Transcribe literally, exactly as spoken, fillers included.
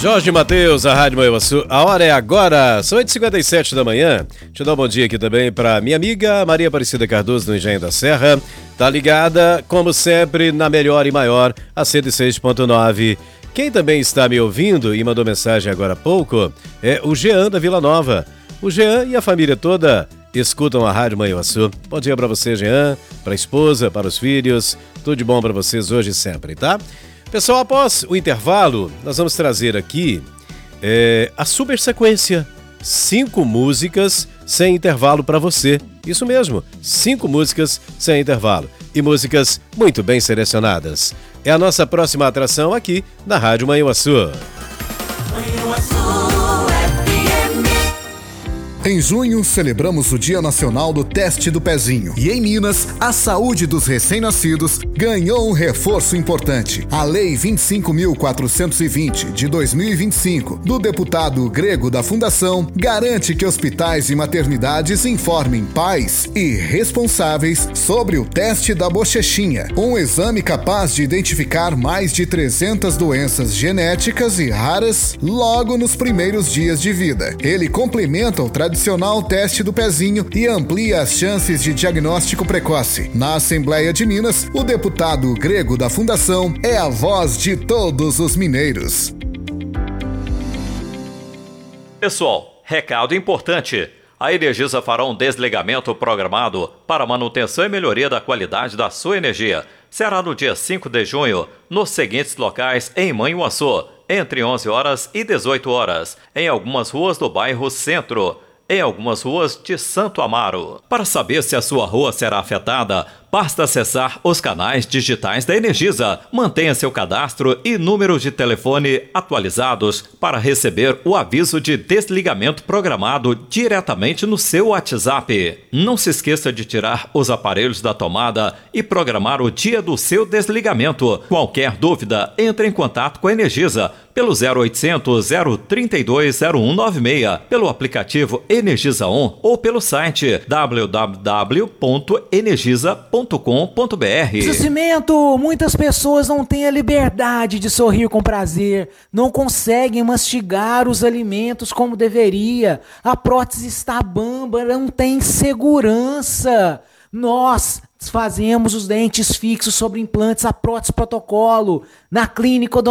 Jorge Mateus, a Rádio Manhuaçu. A hora é agora, são oito e cinquenta e sete da manhã. Deixa eu dar um bom dia aqui também para minha amiga Maria Aparecida Cardoso, no Engenho da Serra. Tá ligada, como sempre, na melhor e maior, a cento e seis ponto nove. Quem também está me ouvindo e mandou mensagem agora há pouco é o Jean da Vila Nova. O Jean e a família toda escutam a Rádio Manhuaçu. Bom dia para você, Jean, para a esposa, para os filhos. Tudo de bom para vocês hoje e sempre, tá? Pessoal, após o intervalo, nós vamos trazer aqui é, a super sequência. Cinco músicas sem intervalo para você. Isso mesmo, cinco músicas sem intervalo. E músicas muito bem selecionadas. É a nossa próxima atração aqui na Rádio Manhuaçu. Em junho, celebramos o Dia Nacional do Teste do Pezinho. E em Minas, a saúde dos recém-nascidos ganhou um reforço importante. A Lei vinte e cinco mil quatrocentos e vinte, de dois mil e vinte e cinco, do deputado Grego da Fundação, garante que hospitais e maternidades informem pais e responsáveis sobre o teste da bochechinha, um exame capaz de identificar mais de trezentas doenças genéticas e raras logo nos primeiros dias de vida. Ele complementa o tradicional Tradicional teste do pezinho e amplia as chances de diagnóstico precoce. Na Assembleia de Minas, o deputado Grego da Fundação é a voz de todos os mineiros. Pessoal, recado importante. A Energisa fará um desligamento programado para manutenção e melhoria da qualidade da sua energia. Será no dia cinco de junho, nos seguintes locais em Manhuaçu, entre onze horas e dezoito horas, em algumas ruas do bairro Centro, em algumas ruas de Santo Amaro. Para saber se a sua rua será afetada, basta acessar os canais digitais da Energisa. Mantenha seu cadastro e número de telefone atualizados para receber o aviso de desligamento programado diretamente no seu WhatsApp. Não se esqueça de tirar os aparelhos da tomada e programar o dia do seu desligamento. Qualquer dúvida, entre em contato com a Energisa pelo zero oitocentos, zero trinta e dois, zero um nove seis, pelo aplicativo Energisa On ou pelo site w w w ponto energisa ponto com ponto b r. Cimento, muitas pessoas não têm a liberdade de sorrir com prazer, não conseguem mastigar os alimentos como deveria, a prótese está bamba, não tem segurança. Nós fazemos os dentes fixos sobre implantes, a prótese protocolo, na clínica